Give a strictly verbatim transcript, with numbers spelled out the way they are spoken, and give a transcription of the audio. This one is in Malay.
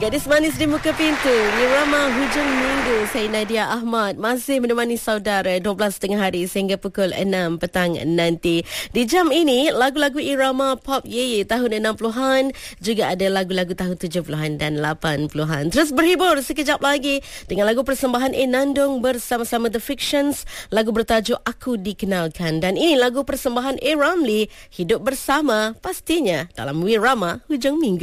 Gadis manis di muka pintu, Irama hujung minggu. Saya Nadia Ahmad masih menemani saudara dua belas tiga puluh hari sehingga pukul enam petang nanti. Di jam ini, lagu-lagu irama pop ye-ye tahun enam puluhan, juga ada lagu-lagu tahun tujuh puluhan dan lapan puluhan. Terus berhibur sekejap lagi dengan lagu persembahan Enandong bersama-sama The Fictions, lagu bertajuk Aku Dikenalkan. Dan ini lagu persembahan A. Ramlee, Hidup Bersama, pastinya dalam Wirama Hujung Minggu.